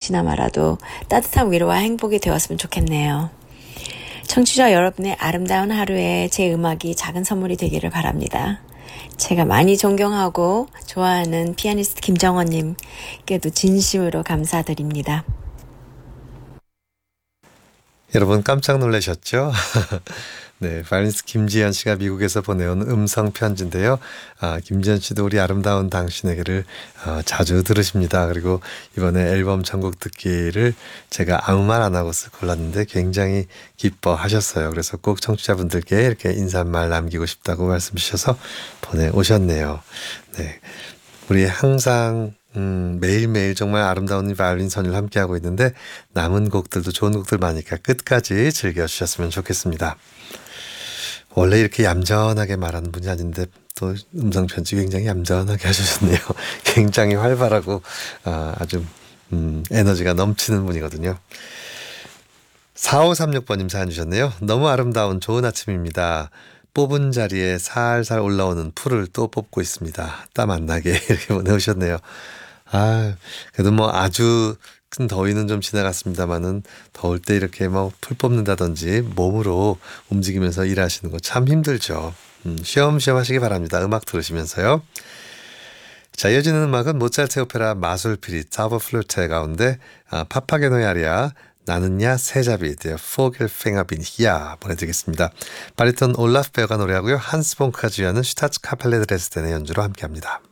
잠시나마라도 따뜻한 위로와 행복이 되었으면 좋겠네요. 청취자 여러분의 아름다운 하루에 제 음악이 작은 선물이 되기를 바랍니다. 제가 많이 존경하고 좋아하는 피아니스트 김정원님께도 진심으로 감사드립니다. 여러분 깜짝 놀라셨죠? 네, 바이올리니스트 김지현 씨가 미국에서 보내온 음성 편지인데요. 김지현 씨도 우리 아름다운 당신에게를 자주 들으십니다. 그리고 이번에 앨범 전곡 듣기를 제가 아무 말 안 하고 골랐는데 굉장히 기뻐하셨어요. 그래서 꼭 청취자분들께 이렇게 인사말 남기고 싶다고 말씀 주셔서 보내오셨네요. 네, 우리 항상 매일매일 정말 아름다운 이 바이올린 선율 함께하고 있는데 남은 곡들도 좋은 곡들 많으니까 끝까지 즐겨주셨으면 좋겠습니다. 원래 이렇게 얌전하게 말하는 분이 아닌데 또 음성편지 굉장히 얌전하게 하셨네요. 굉장히 활발하고 아주 에너지가 넘치는 분이거든요. 4536번님 사연 주셨네요. 너무 아름다운 좋은 아침입니다. 뽑은 자리에 살살 올라오는 풀을 또 뽑고 있습니다. 땀 안 나게 이렇게 보내오셨네요. 그래도 뭐 아주 큰 더위는 좀 지나갔습니다만은 더울 때 이렇게 뭐 풀 뽑는다든지 몸으로 움직이면서 일하시는 거 참 힘들죠. 쉬엄쉬엄 하시기 바랍니다. 음악 들으시면서요. 자, 이어지는 음악은 모차르트 오페라 마술피리 자버 플루테 가운데 파파게노의 아리아 나는야 세자비 더 포겔팽아 빈 히야 보내드리겠습니다. 바리톤 올라프 베어가 노래하고요. 한스 봉크가 주연은 슈타츠 카펠레 드레스덴의 연주로 함께합니다.